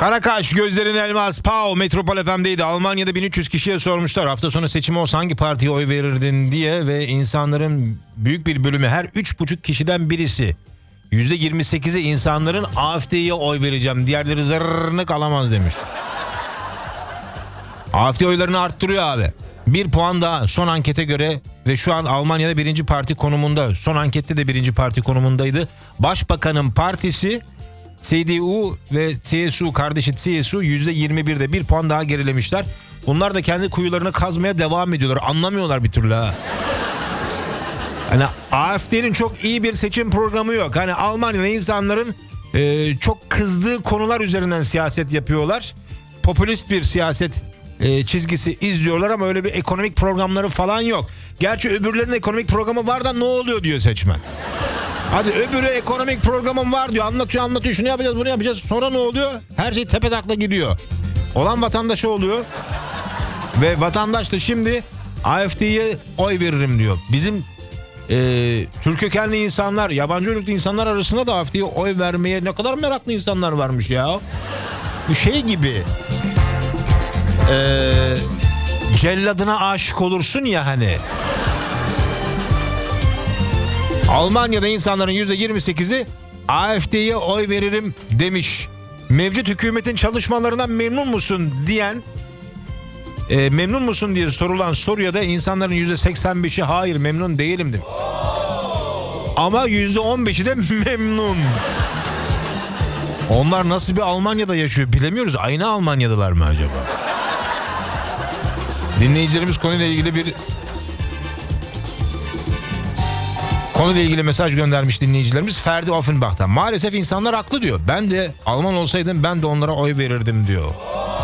Karakaş, gözlerin elmas, Pau, Metropol FM'deydi. Almanya'da 1300 kişiye sormuşlar hafta sonu seçimi olsa hangi partiye oy verirdin diye ve insanların büyük bir bölümü, her 3,5 kişiden birisi, %28'i insanların AfD'ye oy vereceğim, diğerleri zırnık alamaz demiş. AfD oylarını arttırıyor abi. 1 puan daha son ankete göre ve şu an Almanya'da birinci parti konumunda. Son ankette de birinci parti konumundaydı. Başbakanın partisi CDU ve CSU kardeşi CSU %21'de 1 puan daha gerilemişler. Bunlar da kendi kuyularını kazmaya devam ediyorlar. Anlamıyorlar bir türlü ha. Hani AfD'nin çok iyi bir seçim programı yok. Hani Almanya'da insanların çok kızdığı konular üzerinden siyaset yapıyorlar. Popülist bir siyaset çizgisi izliyorlar ama öyle bir ekonomik programları falan yok. Gerçi öbürlerinin ekonomik programı var da ne oluyor diyor seçmen. Hadi öbürü ekonomik programım var diyor, anlatıyor şunu yapacağız bunu yapacağız, sonra ne oluyor? Her şey tepedakla gidiyor. Olan vatandaşa oluyor ve vatandaş da şimdi AfD'ye oy veririm diyor. Bizim Türk kökenli insanlar, yabancı uyruklu insanlar arasında da AfD'ye oy vermeye ne kadar meraklı insanlar varmış ya. Bu şey gibi celladına aşık olursun ya hani. Almanya'da insanların %28'i AfD'ye oy veririm demiş. Mevcut hükümetin çalışmalarından memnun musun diyen, memnun musun diye sorulan soruya da insanların %85'i hayır memnun değilim demiş. Ama %15'i de memnun. Onlar nasıl bir Almanya'da yaşıyor bilemiyoruz. Aynı Almanya'dalar mı acaba? Dinleyicilerimiz konuyla ilgili mesaj göndermiş dinleyicilerimiz. Ferdi Offenbach'tan. Maalesef insanlar haklı diyor. Ben de Alman olsaydım ben de onlara oy verirdim diyor.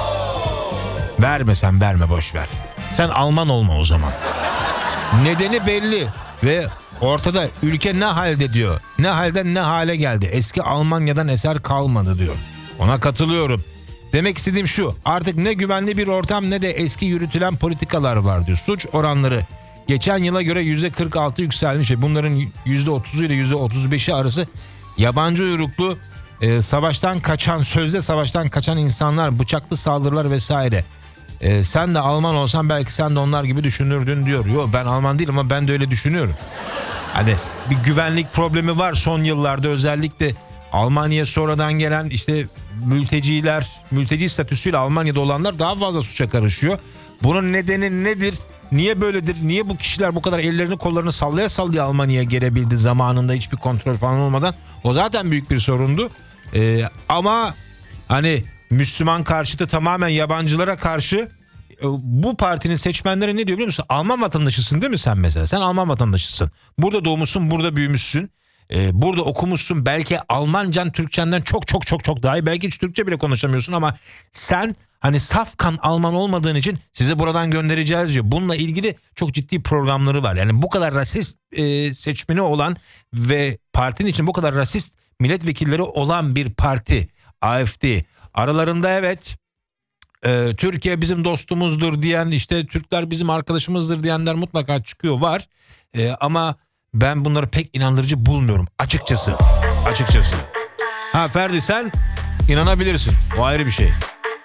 Verme boş ver. Sen Alman olma o zaman. Nedeni belli ve ortada, ülke ne halde diyor. Ne halden ne hale geldi. Eski Almanya'dan eser kalmadı diyor. Ona katılıyorum. Demek istediğim şu: artık ne güvenli bir ortam ne de eski yürütülen politikalar var diyor. Suç oranları geçen yıla göre %46 yükselmiş ve bunların %30'u ile %35'i arası yabancı uyruklu, sözde savaştan kaçan insanlar, bıçaklı saldırılar vesaire. Sen de Alman olsan belki sen de onlar gibi düşünürdün diyor. Yok, ben Alman değilim ama ben de öyle düşünüyorum. Hani bir güvenlik problemi var son yıllarda, özellikle Almanya'ya sonradan gelen işte mülteci statüsüyle Almanya'da olanlar daha fazla suça karışıyor. Bunun nedeni nedir? Niye böyledir? Niye bu kişiler bu kadar ellerini kollarını sallaya sallaya Almanya'ya gelebildi zamanında hiçbir kontrol falan olmadan? O zaten büyük bir sorundu. Ama hani Müslüman karşıtı, tamamen yabancılara karşı bu partinin seçmenleri ne diyor biliyor musun? Alman vatandaşısın değil mi sen mesela? Sen Alman vatandaşısın. Burada doğmuşsun, burada büyümüşsün. Burada okumuşsun. Belki Almancan Türkçenden çok daha iyi. Belki hiç Türkçe bile konuşamıyorsun ama sen hani safkan Alman olmadığın için sizi buradan göndereceğiz diyor. Bununla ilgili çok ciddi programları var. Yani bu kadar rasist seçmeni olan ve partinin için bu kadar rasist milletvekilleri olan bir parti AfD. Aralarında evet Türkiye bizim dostumuzdur diyen, işte Türkler bizim arkadaşımızdır diyenler mutlaka çıkıyor, var. Ama ben bunları pek inandırıcı bulmuyorum açıkçası. Ha Ferdi, sen inanabilirsin. O ayrı bir şey.